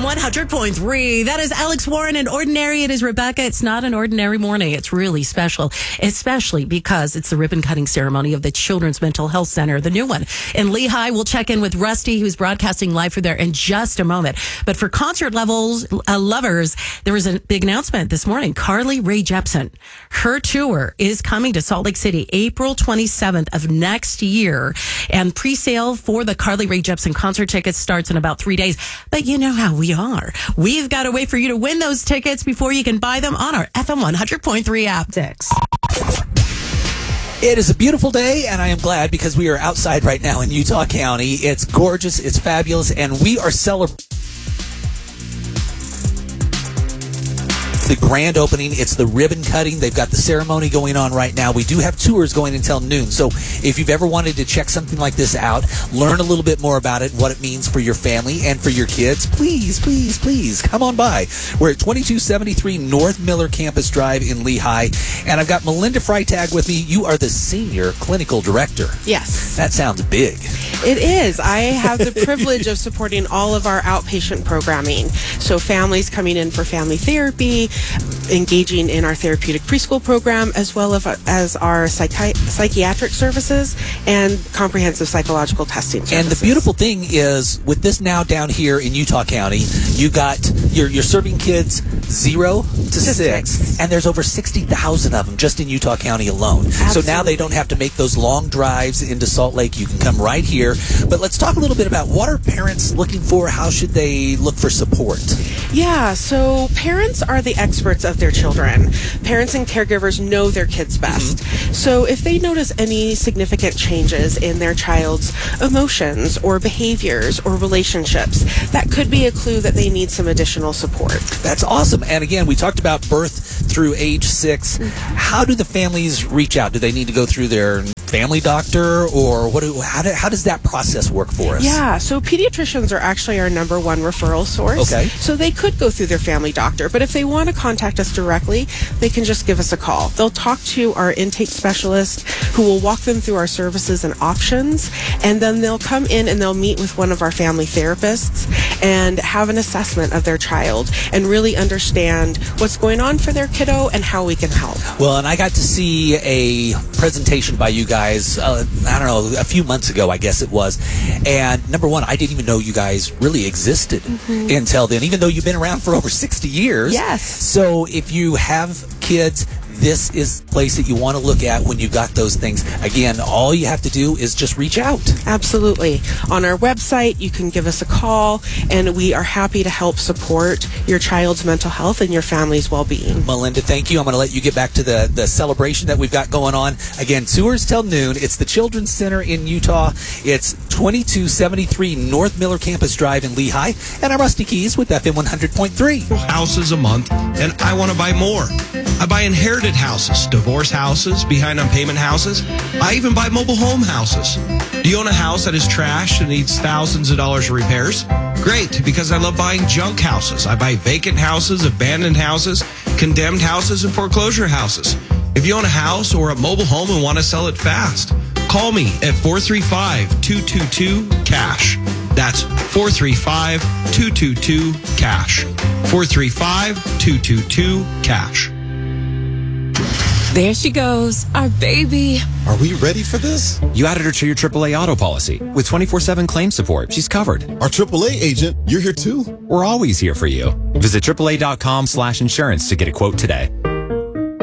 100.3. That is Alex Warren and Ordinary. It is Rebecca. It's not an ordinary morning. It's really special, especially because it's the ribbon cutting ceremony of the Children's Mental Health Center, the new one in Lehigh. We'll check in with Rusty, who's broadcasting live from there in just a moment. But for concert lovers, there was a big announcement this morning. Carly Rae Jepsen, her tour is coming to Salt Lake City April 27th of next year. And pre-sale for the Carly Rae Jepsen concert tickets starts in about 3 days. But you know how we are. We've got a way for you to win those tickets before you can buy them on our FM 100.3 app. It is a beautiful day, and I am glad because we are outside right now in Utah County. It's gorgeous, it's fabulous, and we are celebrating the grand opening. It's the ribbon cutting. They've got the ceremony going on right now. We do have tours going until noon. So if you've ever wanted to check something like this out, learn a little bit more about it, what it means for your family and for your kids, please come on by. We're at 2273 North Miller Campus Drive in Lehigh. And I've got Melinda Freitag with me. You are the Senior Clinical Director. Yes. That sounds big. It is. I have the privilege of supporting all of our outpatient programming. So families coming in for family therapy, engaging in our therapeutic preschool program, as well as our psychiatric services and comprehensive psychological testing services. And the beautiful thing is, with this now down here in Utah County, you're serving kids 0 to 6, and there's over 60,000 of them just in Utah County alone. Absolutely. So now they don't have to make those long drives into Salt Lake. You can come right here. But let's talk a little bit about what are parents looking for? How should they look for support? Yeah, so parents are the experts of their children. Parents and caregivers know their kids best. Mm-hmm. So if they notice any significant changes in their child's emotions or behaviors or relationships, that could be a clue that they need some additional support. That's awesome. And again, we talked about birth through age 6. Mm-hmm. How do the families reach out? Do they need to go through their family doctor, or how does that process work for us? Yeah, so pediatricians are actually our number one referral source. Okay. So they could go through their family doctor, but if they want to contact us directly, they can just give us a call. They'll talk to our intake specialist who will walk them through our services and options, and then they'll come in and they'll meet with one of our family therapists and have an assessment of their child and really understand what's going on for their kiddo and how we can help. Well, and I got to see a presentation by you guys, I don't know, a few months ago, I guess it was. And number one, I didn't even know you guys really existed until then, even though you've been around for over 60 years. Yes. So if you have kids, this is the place that you want to look at when you've got those things. Again, all you have to do is just reach out. Absolutely. On our website, you can give us a call, and we are happy to help support your child's mental health and your family's well-being. Melinda, thank you. I'm going to let you get back to the celebration that we've got going on. Again, tours till noon. It's the Children's Center in Utah. It's 2273 North Miller Campus Drive in Lehigh. And I'm Rusty Keys with FM 100.3. Houses a month, and I want to buy more. I buy inherited houses, divorce houses, behind on payment houses. I even buy mobile home houses. Do you own a house that is trashed and needs thousands of dollars of repairs? Great, because I love buying junk houses. I buy vacant houses, abandoned houses, condemned houses, and foreclosure houses. If you own a house or a mobile home and want to sell it fast, call me at 435-222-CASH. That's 435-222-CASH. 435-222-CASH. There she goes, our baby. Are we ready for this? You added her to your AAA auto policy. With 24/7 claim support, she's covered. Our AAA agent, you're here too? We're always here for you. Visit AAA.com/insurance to get a quote today.